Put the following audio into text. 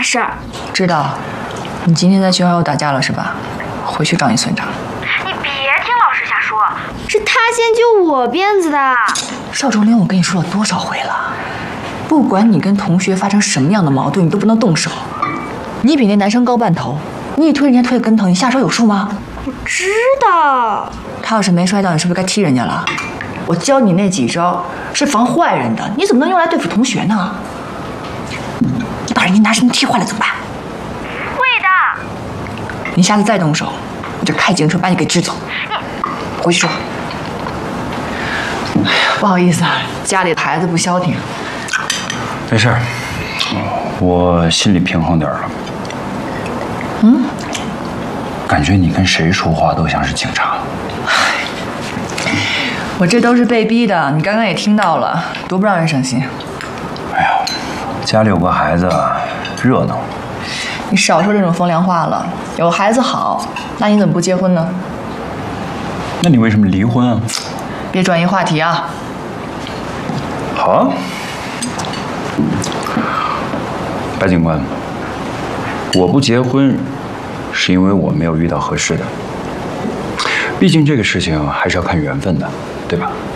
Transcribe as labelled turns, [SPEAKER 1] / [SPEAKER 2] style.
[SPEAKER 1] 事儿。
[SPEAKER 2] 知道，你今天在学校又打架了是吧？回去找你村长。
[SPEAKER 1] 你别听老师瞎说，是他先揪我辫子的。
[SPEAKER 2] 邵仲林，我跟你说了多少回了，不管你跟同学发生什么样的矛盾，你都不能动手。你比那男生高半头，你一推人家推个跟头，你下手有数吗？
[SPEAKER 1] 我知道。
[SPEAKER 2] 他要是没摔倒，你是不是该踢人家了？我教你那几招是防坏人的，你怎么能用来对付同学呢？你把人家拿绳踢坏了怎么办？
[SPEAKER 1] 会的。
[SPEAKER 2] 你下次再动手，我就开警车把你给支走。回去说。哎呀，不好意思啊，家里的孩子不消停。
[SPEAKER 3] 没事儿，我心里平衡点了。感觉你跟谁说话都像是警察。
[SPEAKER 2] 我这都是被逼的，你刚刚也听到了，多不让人省心。
[SPEAKER 3] 哎呀，家里有个孩子，热闹。
[SPEAKER 2] 你少说这种风凉话了。有孩子好，那你怎么不结婚呢？
[SPEAKER 3] 那你为什么离婚啊？
[SPEAKER 2] 别转移话题啊。
[SPEAKER 3] 好啊，白警官，我不结婚，是因为我没有遇到合适的。毕竟这个事情还是要看缘分的，对吧？